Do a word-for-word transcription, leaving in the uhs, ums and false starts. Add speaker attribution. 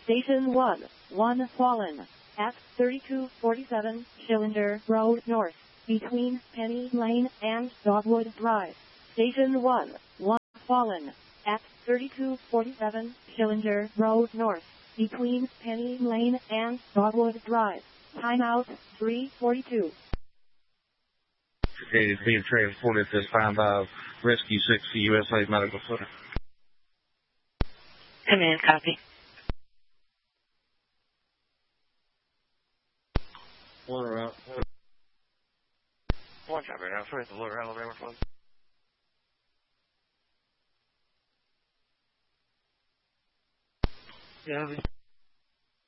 Speaker 1: Station one, one fallen, at thirty-two forty-seven Schillinger Road North, between Penny Lane and Dogwood Drive. Station one, one fallen, at thirty-two forty-seven Schillinger Road North, between Penny Lane and Dogwood Drive. Timeout three forty-two.
Speaker 2: It is being transported at this time by Rescue six to U S A Medical Center.
Speaker 3: Come in, copy.
Speaker 2: One route.
Speaker 4: One shot right now. Sorry, the lower Alabama phone.
Speaker 2: Yeah,